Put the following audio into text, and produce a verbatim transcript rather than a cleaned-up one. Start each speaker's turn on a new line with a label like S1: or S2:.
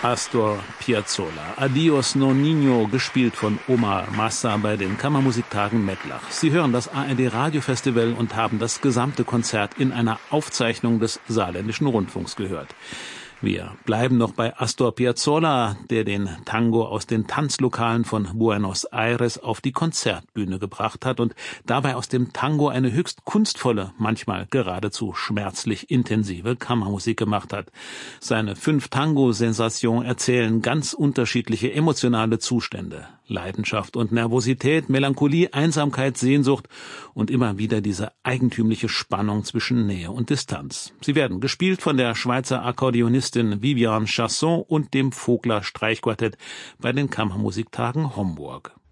S1: Astor Piazzolla, Adios Nonino, gespielt von Omar Massa bei den Kammermusiktagen Mettlach. Sie hören das A R D Radiofestival und haben das gesamte Konzert in einer Aufzeichnung des Saarländischen Rundfunks gehört. Wir bleiben noch bei Astor Piazzolla, der den Tango aus den Tanzlokalen von Buenos Aires auf die Konzertbühne gebracht hat und dabei aus dem Tango eine höchst kunstvolle, manchmal geradezu schmerzlich intensive Kammermusik gemacht hat. Seine fünf Tango-Sensationen erzählen ganz unterschiedliche emotionale Zustände. Leidenschaft und Nervosität, Melancholie, Einsamkeit, Sehnsucht und immer wieder diese eigentümliche Spannung zwischen Nähe und Distanz. Sie werden gespielt von der Schweizer Akkordeonistin Viviane Chasson und dem Vogler Streichquartett bei den Kammermusiktagen Homburg.